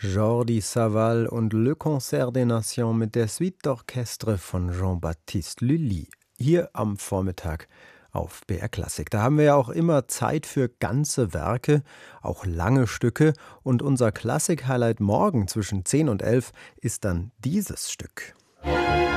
Jordi Savall und Le Concert des Nations mit der Suite d'Orchestre von Jean-Baptiste Lully. Hier am Vormittag auf BR Klassik. Da haben wir ja auch immer Zeit für ganze Werke, auch lange Stücke. Und unser Klassik-Highlight morgen zwischen 10 und 11 ist dann dieses Stück.